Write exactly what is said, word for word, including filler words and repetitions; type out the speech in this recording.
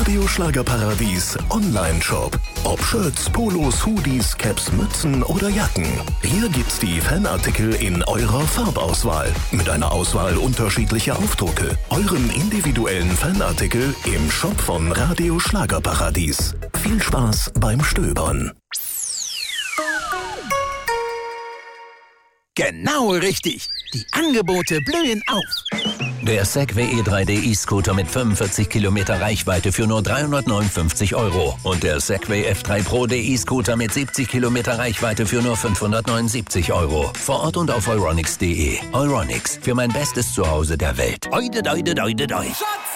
Radio Schlagerparadies Online-Shop. Ob Shirts, Polos, Hoodies, Caps, Mützen oder Jacken. Hier gibt's die Fanartikel in eurer Farbauswahl. Mit einer Auswahl unterschiedlicher Aufdrucke. Euren individuellen Fanartikel im Shop von Radio Schlagerparadies. Viel Spaß beim Stöbern. Genau richtig. Die Angebote blühen auf. Der Segway E drei D E-Scooter mit fünfundvierzig Kilometer Reichweite für nur dreihundertneunundfünfzig Euro. Und der Segway F drei Pro D E-Scooter mit siebzig Kilometer Reichweite für nur fünfhundertneunundsiebzig Euro. Vor Ort und auf euronics punkt de. Euronics, für mein bestes Zuhause der Welt. Oide, oide, oide, oide.